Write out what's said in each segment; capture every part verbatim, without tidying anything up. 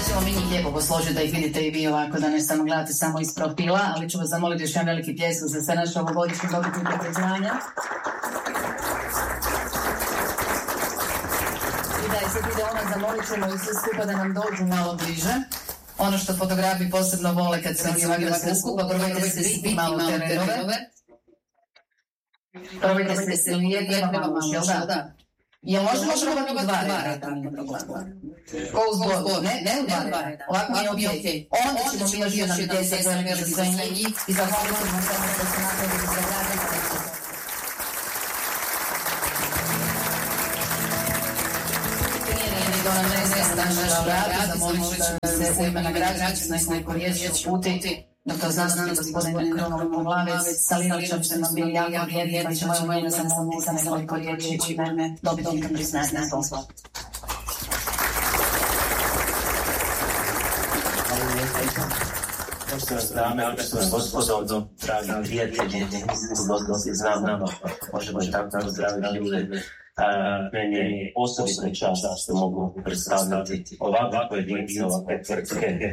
ćemo mi njih lijepo posložiti da ih vidite i vi ovako, da ne samo gledate samo iz profila, ali ću vas zamoliti još jedan veliki pljesak za sve naše ovogodišnje dobitnike priznanja. I da je sad ide ona, zamolit ćemo i sve skupa da nam dođu malo bliže. Ono što fotografi posebno vole kad se oni ovako sve skupa, probajte se svi malo te redove. Probajte se se lijepo, malo muš, jel da? Jel možemo probati u dva reda? Ko uz bodu? Ne, ne u dva reda. Ovako mi je okej. Onda ćemo mi još jedan pljesak za sve njih i zahvaliti ćemo samo što se napravili za građane. Do nam ne naša laurata, zamolit ću da se u ime nagrađačica s neko riječ puti doktor znanstveni gospodin Kronom Poglavec, Salinovićem se nam bili jako vrijedni, pa ćemo imamo ime samo sa nekoliko riječi i mene dobitnika priznanja na tom slovu. Poštovane dame, poštovane gospodo, dragi prijatelji, znam nama, možemo i tako tako zdravi ljude. Meni je osobita čast da što mogu predstavljati ovakve pojedince, ovakve tvrtke,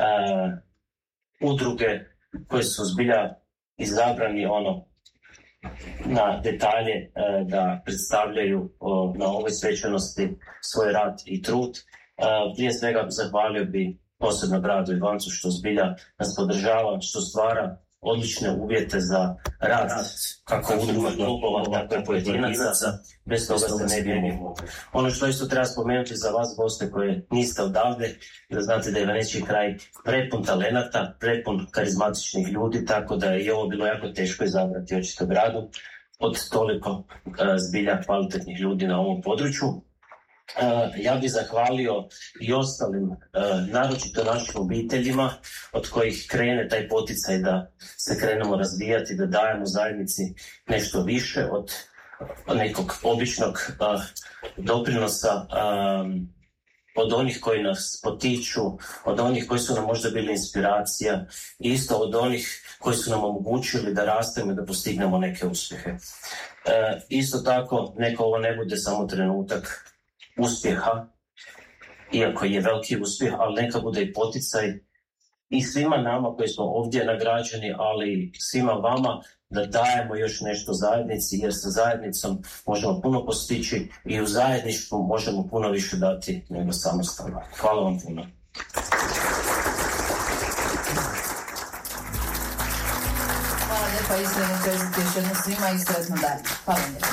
udruge koje su zbilja izabrani ono na detalje da predstavljaju na ovoj svečanosti svoj rad i trud. Prije svega zahvalio bi posebno gradu Ivancu što zbilja nas podržava, što stvara odlične uvjete za rad kako udruga klubova, tako i pojedinaca, bez toga se ne bi moglo. Ono što isto treba spomenuti za vas, goste koje niste odavde, da znate da je Ivanečki kraj prepun talenata, prepun karizmatičnih ljudi, tako da je i ovo bilo jako teško izabrati očito gradu od toliko uh, zbilja kvalitetnih ljudi na ovom području. Uh, ja bih zahvalio i ostalim, uh, naročito našim obiteljima od kojih krene taj poticaj da se krenemo razvijati, da dajemo zajednici nešto više od, od nekog običnog uh, doprinosa, um, od onih koji nas potiču, od onih koji su nam možda bili inspiracija, isto od onih koji su nam omogućili da rastemo i da postignemo neke uspjehe. Uh, isto tako, neka ovo ne bude samo trenutak uspjeha, iako je veliki uspjeh, ali neka bude i poticaj i svima nama koji smo ovdje nagrađeni, ali i svima vama da dajemo još nešto zajednici, jer sa zajednicom možemo puno postići i u zajedništvu možemo puno više dati nego samostalno. Hvala vam puno. Hvala lijepa, iskreno čestitke još jednom svima i sretno dalje. Hvala lijepa.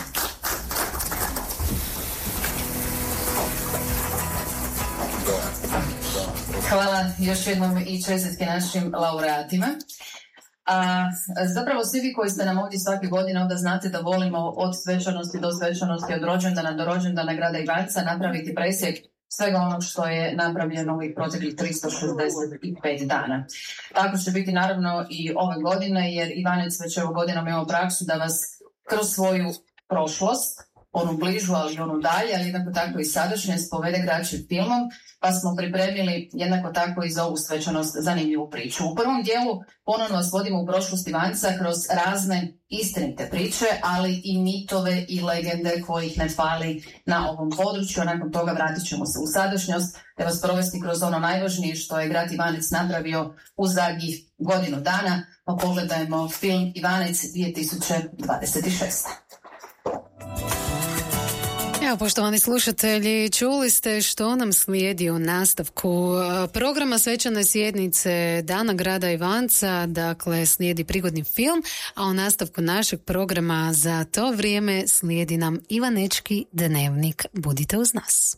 Hvala još jednom i čestitke našim laureatima. A, zapravo svi vi koji ste nam ovdje svake godine onda znate da volimo od svečanosti do svečanosti, od rođendana do rođendana grada Ivanca napraviti presjek svega onog što je napravljeno ovih proteklih tristo šezdeset pet dana. Tako će biti naravno i ove godine, jer Ivanec već evo godinom imamo praksu da vas kroz svoju prošlost, onu bližu, ali i onu dalje, ali jednako tako i sadašnjost povede kraćim filmom, pa smo pripremili jednako tako i za ovu svečanost zanimljivu priču. U prvom dijelu ponovno vas vodimo u prošlost Ivanca kroz razne istinite priče, ali i mitove i legende kojih ne fali na ovom području, a nakon toga vratit ćemo se u sadašnjost te vas provesti kroz ono najvažnije što je grad Ivanec napravio u zadnjih godinu dana, pa pogledajmo film Ivanec dvije tisuće dvadeset šeste. Evo, poštovani slušatelji, čuli ste što nam slijedi u nastavku programa svečane sjednice Dana grada Ivanca, dakle slijedi prigodni film, a u nastavku našeg programa za to vrijeme slijedi nam Ivanečki dnevnik. Budite uz nas.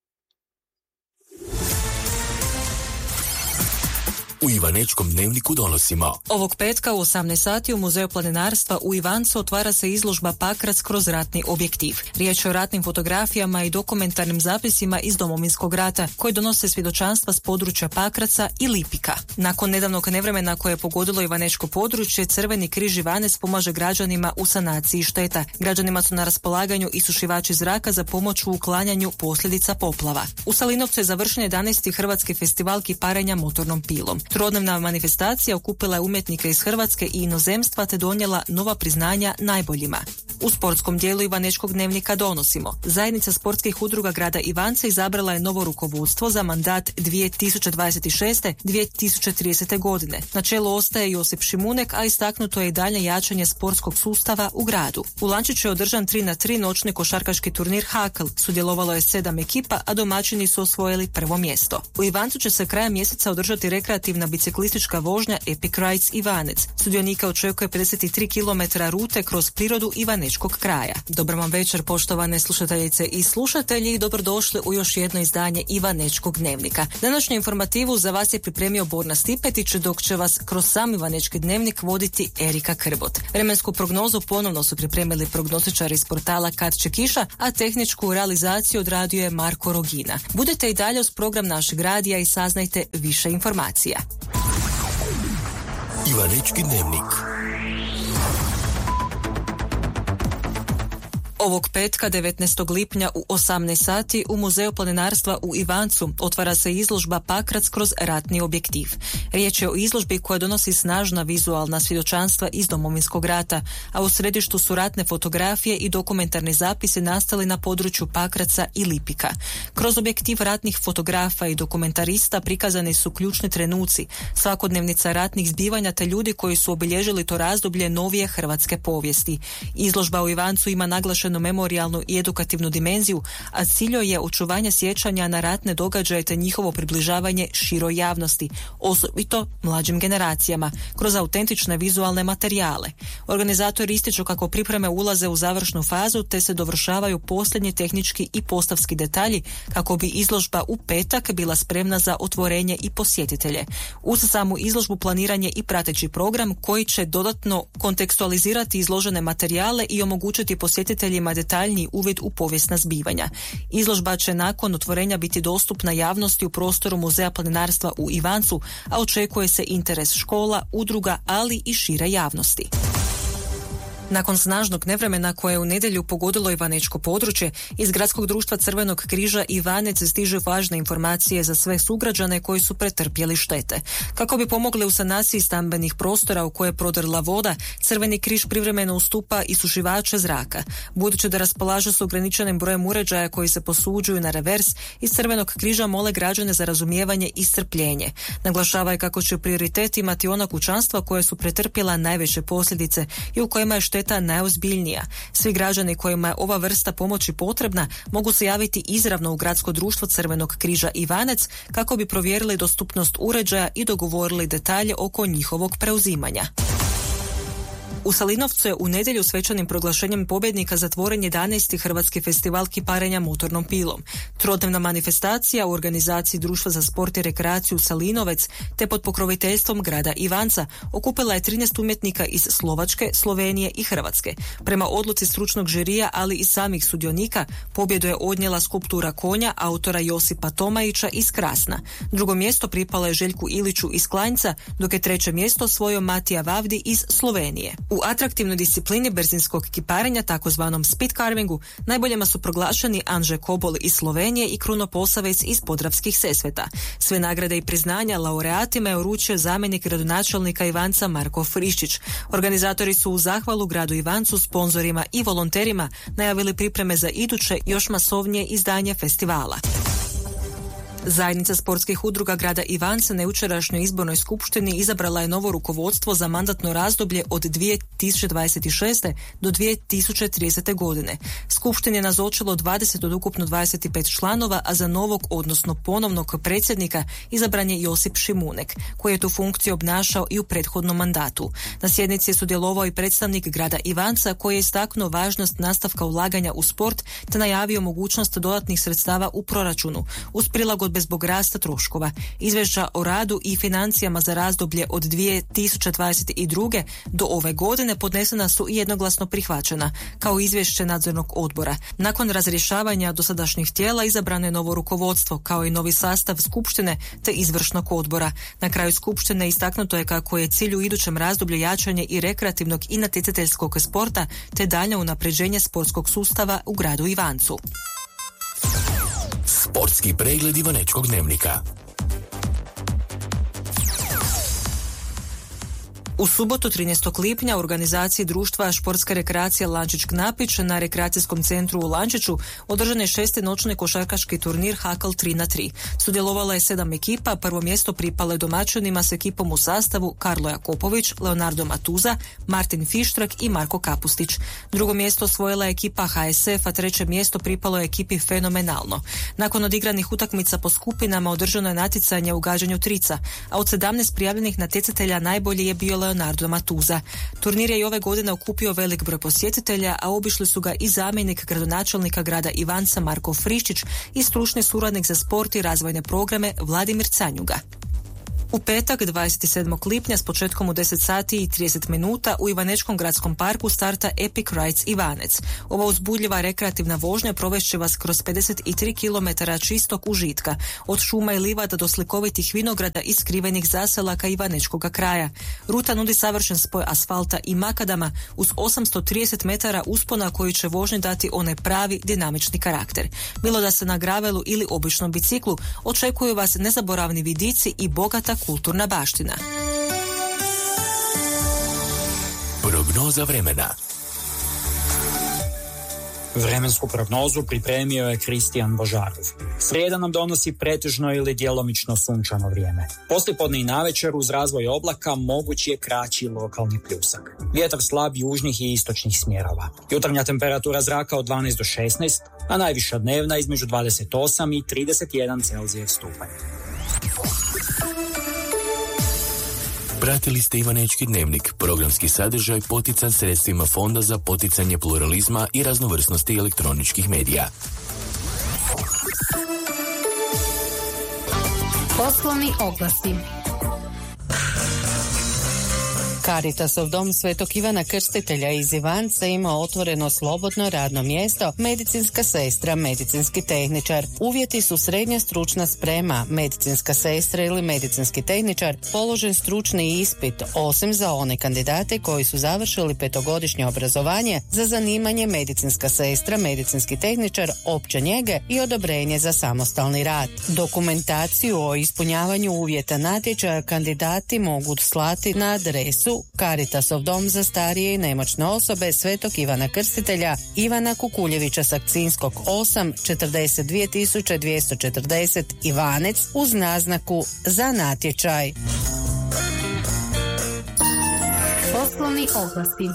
U Ivanečkom dnevniku donosimo. Ovog petka u osamnaest sati u Muzeju planinarstva u Ivancu otvara se izložba Pakrac kroz ratni objektiv. Riječ je o ratnim fotografijama i dokumentarnim zapisima iz Domovinskog rata, koji donose svjedočanstva s područja Pakraca i Lipika. Nakon nedavnog nevremena koje je pogodilo Ivanečko područje, Crveni križ Ivanec pomaže građanima u sanaciji šteta. Građanima su na raspolaganju isušivači zraka za pomoć u uklanjanju posljedica poplava. U Salinovcu je završen jedanaesti Hrvatski festival kiparenja motornom pilom. Trodnevna manifestacija okupila je umjetnike iz Hrvatske i inozemstva te donijela nova priznanja najboljima. U sportskom dijelu Ivanečkog dnevnika donosimo. Zajednica sportskih udruga grada Ivanca izabrala je novo rukovodstvo za mandat dvije tisuće dvadeset šeste do dvije tisuće tridesete. godine. Na čelu ostaje Josip Šimunek, a istaknuto je i dalje jačanje sportskog sustava u gradu. U Lančiću je održan tri na tri noćni košarkaški turnir Hakl. Sudjelovalo je sedam ekipa, a domaćini su osvojili prvo mjesto. U Ivancu će se krajem mjeseca održati rekreativna biciklistička vožnja Epic Rides Ivanec. Sudionika očekuje pedeset tri kilometra rute kroz prirodu Ivanečkog kraja. Dobar vam večer, poštovane slušateljice i slušatelji, dobrodošli u još jedno izdanje Ivanečkog dnevnika. Današnju informativu za vas je pripremio Borna Stipetić, dok će vas kroz sam Ivanečki dnevnik voditi Erika Krbot. Vremensku prognozu ponovno su pripremili prognostičari iz portala Kad će kiša, a tehničku realizaciju odradio je Marko Rogina. Budete i dalje uz program našeg radija i saznajte više informacija. Ivanečki dnevnik. Ovog petka, devetnaestog lipnja u osamnaest sati u Muzeju planinarstva u Ivancu otvara se izložba Pakrac kroz ratni objektiv. Riječ je o izložbi koja donosi snažna vizualna svjedočanstva iz Domovinskog rata, a u središtu su ratne fotografije i dokumentarni zapisi nastali na području Pakraca i Lipika. Kroz objektiv ratnih fotografa i dokumentarista prikazani su ključni trenuci, svakodnevnica ratnih zbivanja te ljudi koji su obilježili to razdoblje novije hrvatske povijesti. Izložba u Ivancu ima naglašenu memorijalnu i edukativnu dimenziju, a cilj je očuvanje sjećanja na ratne događaje te njihovo približavanje široj javnosti, osobito mlađim generacijama, kroz autentične vizualne materijale. Organizatori ističu kako pripreme ulaze u završnu fazu te se dovršavaju posljednji tehnički i postavski detalji kako bi izložba u petak bila spremna za otvorenje i posjetitelje. Uz samu izložbu planiranje i prateći program koji će dodatno kontekstualizirati izložene materijale i omogućiti posjetiteljima detaljniji uvid u povijesna zbivanja. Izložba će nakon otvorenja biti dostupna javnosti u prostoru Muzeja planinarstva u Ivancu, a očekuje se interes škola, udruga, ali i šire javnosti. Nakon snažnog nevremena koje je u nedjelju pogodilo Ivanečko područje, iz Gradskog društva Crvenog križa Ivanec stižu važne informacije za sve sugrađane koji su pretrpjeli štete. Kako bi pomogli u sanaciji stambenih prostora u koje je prodrla voda, Crveni križ privremeno ustupa isušivače zraka. Budući da raspolaže s ograničenim brojem uređaja koji se posuđuju na revers, iz Crvenog križa mole građane za razumijevanje i strpljenje. Naglašavaju kako će prioritet imati ona kućanstva koje su pretrpjela najveće posljedice i u kojima je šteta najozbiljnija. Svi građani kojima je ova vrsta pomoći potrebna mogu se javiti izravno u Gradsko društvo Crvenog križa Ivanec kako bi provjerili dostupnost uređaja i dogovorili detalje oko njihovog preuzimanja. U Salinovcu je u nedjelju svečanim proglašenjem pobjednika zatvoren jedanaesti Hrvatski festival kiparenja motornom pilom. Trodnevna manifestacija u organizaciji Društva za sport i rekreaciju Salinovec te pod pokroviteljstvom grada Ivanca okupila je trinaest umjetnika iz Slovačke, Slovenije i Hrvatske. Prema odluci stručnog žirija, ali i samih sudionika, pobjedu je odnijela skulptura konja autora Josipa Tomajića iz Krasna. Drugo mjesto pripalo je Željku Iliću iz Klanjca, dok je treće mjesto osvojio Matija Vavdi iz Slovenije. U atraktivnoj disciplini brzinskog kiparenja, takozvanom speed carvingu, najboljima su proglašeni Anže Kobol iz Slovenije i Kruno Posavec iz Podravskih Sesveta. Sve nagrade i priznanja laureatima je uručio zamjenik gradonačelnika Ivanca Marko Friščić. Organizatori su u zahvalu gradu Ivancu, sponzorima i volonterima najavili pripreme za iduće još masovnije izdanje festivala. Zajednica sportskih udruga grada Ivanca na jučerašnjoj izbornoj skupštini izabrala je novo rukovodstvo za mandatno razdoblje od dvije tisuće dvadeset šeste do dvije tisuće tridesete. godine. Skupštini je nazočilo dvadeset od ukupno dvadeset pet članova, a za novog, odnosno ponovnog predsjednika izabran je Josip Šimunek, koji je tu funkciju obnašao i u prethodnom mandatu. Na sjednici je sudjelovao i predstavnik grada Ivanca, koji je istaknuo važnost nastavka ulaganja u sport te najavio mogućnost dodatnih sredstava u proračunu uz prilagodbu zbog rasta troškova. Izvješća o radu i financijama za razdoblje od dvije tisuće dvadeset druge. do ove godine podnesena su i jednoglasno prihvaćena, kao izvješće nadzornog odbora. Nakon razrješavanja dosadašnjih tijela izabrano je novo rukovodstvo, kao i novi sastav skupštine te izvršnog odbora. Na kraju skupštine istaknuto je kako je cilj u idućem razdoblju jačanje i rekreativnog i natjecateljskog sporta te daljnje unapređenje sportskog sustava u gradu Ivancu. Sportski pregled Ivanečkog dnevnika. U subotu trinaestog lipnja u organizaciji društva Športska rekreacija Lančić-Knapić na rekreacijskom centru u Lančiću održan je šesti noćni košarkaški turnir Hakl tri na tri. Sudjelovala je sedam ekipa, prvo mjesto pripalo je domaćinima s ekipom u sastavu Karlo Jakopović, Leonardo Matuza, Martin Fištrak i Marko Kapustić. Drugo mjesto osvojila je ekipa H S F, a treće mjesto pripalo je ekipi Fenomenalno. Nakon odigranih utakmica po skupinama održano je natjecanje u gađanju trica, a od sedamnaest prijavljenih natjecatelja najbolji je bio Leonardo Matuza. Turnir je i ove godine okupio velik broj posjetitelja, a obišli su ga i zamjenik gradonačelnika grada Ivanca Marko Friščić i stručni suradnik za sport i razvojne programe Vladimir Canjuga. U petak, dvadeset sedmog lipnja s početkom u deset sati i trideset minuta u Ivanečkom gradskom parku starta Epic Rides Ivanec. Ova uzbudljiva rekreativna vožnja provešće vas kroz pedeset tri kilometara čistog užitka, od šuma i livada do slikovitih vinograda i skrivenih zaselaka Ivanečkoga kraja. Ruta nudi savršen spoj asfalta i makadama uz osamsto trideset metara uspona koji će vožnji dati onaj pravi dinamični karakter. Bilo da se na gravelu ili običnom biciklu, očekuju vas nezaboravni vidici i bogata kulturna baština. Prognoza vremena. Vremensku prognozu pripremio je Kristijan Božarov. Srijeda nam donosi pretežno ili djelomično sunčano vrijeme. Poslijepodne i navečer uz razvoj oblaka moguć je kraći lokalni pljusak. Vjetar slab južnih i istočnih smjerova. Jutarnja temperatura zraka od dvanaest do šesnaest, a najviša dnevna između dvadeset osam i trideset jedan Celzijev stupanj. Pratili ste Ivanečki dnevnik, programski sadržaj potican sredstvima Fonda za poticanje pluralizma i raznovrsnosti elektroničkih medija. Poslovni oglasi. Caritasov dom Svetog Ivana Krstitelja iz Ivanca ima otvoreno slobodno radno mjesto, medicinska sestra, medicinski tehničar. Uvjeti su srednja stručna sprema, medicinska sestra ili medicinski tehničar, položen stručni ispit, osim za one kandidate koji su završili petogodišnje obrazovanje za zanimanje medicinska sestra, medicinski tehničar, opće njege i odobrenje za samostalni rad. Dokumentaciju o ispunjavanju uvjeta natječaja kandidati mogu slati na adresu Caritasov dom za starije i nemoćne osobe Svetog Ivana Krstitelja, Ivana Kukuljevića Sakcinskog osam, četrdeset dvije tisuće dvjesto četrdeset Ivanec uz naznaku za natječaj. Poslovni oglasi.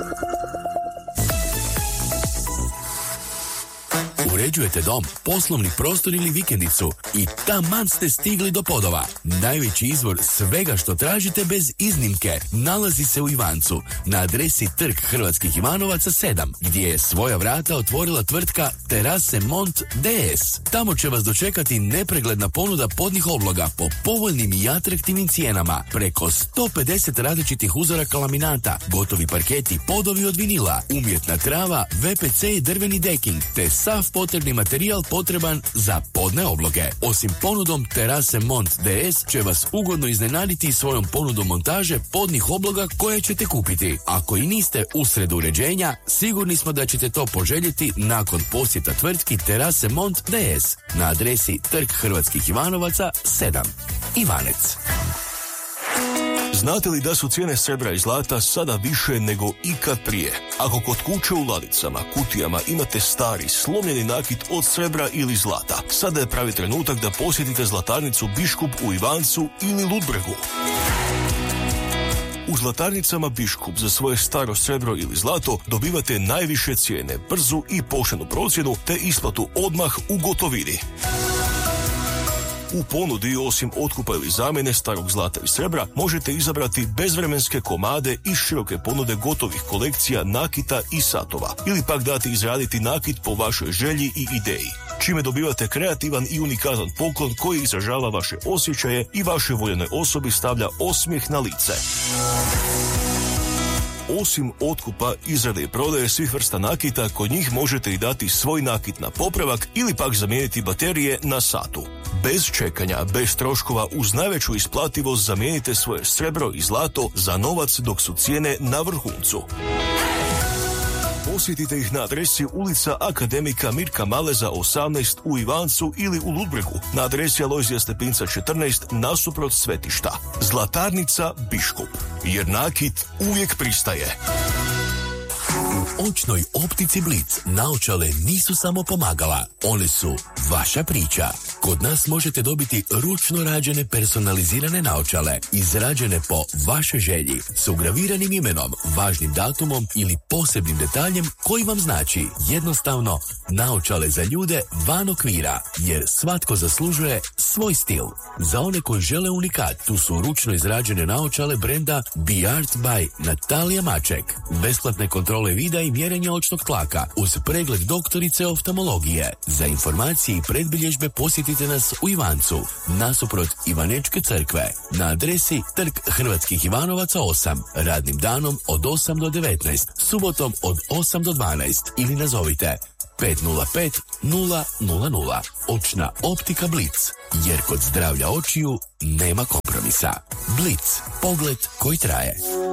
Uređujete dom, poslovni prostor ili vikendicu i taman ste stigli do Podova. Najveći izvor svega što tražite bez iznimke nalazi se u Ivancu na adresi Trg Hrvatskih Ivanovaca sedam, gdje je svoja vrata otvorila tvrtka Terase Mont D S. Tamo će vas dočekati nepregledna ponuda podnih obloga po povoljnim i atraktivnim cijenama, preko sto pedeset različitih uzoraka laminata, gotovi parketi, podovi od vinila, umjetna trava, V P C i drveni deking, te sav potrebni materijal potreban za podne obloge. Osim ponudom Terase Mont D S će vas ugodno iznenaditi svojom ponudom montaže podnih obloga koje ćete kupiti. Ako i niste usred uređenja, sigurni smo da ćete to poželjeti nakon posjeta tvrtki Terase Mont D S na adresi Trg Hrvatskih Ivanovaca sedam. Ivanec. Znate li da su cijene srebra i zlata sada više nego ikad prije? Ako kod kuće u ladicama, kutijama imate stari, slomljeni nakit od srebra ili zlata, sada je pravi trenutak da posjetite zlatarnicu Biškup u Ivancu ili Ludbregu. U zlatarnicama Biškup za svoje staro srebro ili zlato dobivate najviše cijene, brzu i poštenu procjenu te isplatu odmah u gotovini. U ponudi, osim otkupa ili zamjene starog zlata i srebra, možete izabrati bezvremenske komade i široke ponude gotovih kolekcija nakita i satova, ili pak dati izraditi nakit po vašoj želji i ideji, čime dobivate kreativan i unikatan poklon koji izražava vaše osjećaje i vašoj voljenoj osobi stavlja osmijeh na lice. Osim otkupa, izrade i prodaje svih vrsta nakita, kod njih možete i dati svoj nakit na popravak ili pak zamijeniti baterije na satu. Bez čekanja, bez troškova, uz najveću isplativost zamijenite svoje srebro i zlato za novac dok su cijene na vrhuncu. Posjetite ih na adresi ulica Akademika Mirka Maleza osamnaest u Ivancu ili u Ludbregu na adresi Alojzija Stepinca četrnaest nasuprot svetišta. Zlatarnica Biškup. Jer nakit uvijek pristaje. U očnoj optici Blic naočale nisu samo pomagala, one su vaša priča. Kod nas možete dobiti ručno rađene personalizirane naočale, izrađene po vašoj želji, s ugraviranim imenom, važnim datumom ili posebnim detaljem koji vam znači jednostavno naočale za ljude van okvira, jer svatko zaslužuje svoj stil. Za one koji žele unikat, tu su ručno izrađene naočale brenda Be Art by Natalija Maček. Besplatne kontrole vida i mjerenje očnog tlaka uz pregled doktorice oftalmologije. Za informacije i predbilježbe posjetite nas u Ivancu, nasuprot Ivanečke crkve, na adresi Trg Hrvatskih Ivanovaca osam, radnim danom od osam do devetnaest, subotom od osam do dvanaest ili nazovite pet nula pet nula nula nula. Očna optika Blic, jer kod zdravlja očiju nema kompromisa. Blic, pogled koji traje.